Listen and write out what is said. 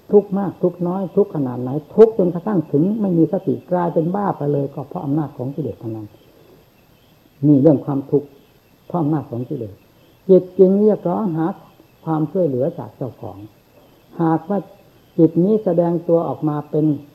ทุกข์มากทุกข์น้อยทุกข์ขนาดไหนทุกข์จนกระทั่งถึงไม่มีสติกลายเป็นบ้าไปเลยก็เพราะอำนาจของกิเลสเท่านั้นนี่เรื่องความทุกข์เพราะอำนาจของกิเลสจิตจึงเรียกร้องหาความช่วยเหลือจากเจ้าของหากว่าจิตนี้แสดงตัวออกมาเป็น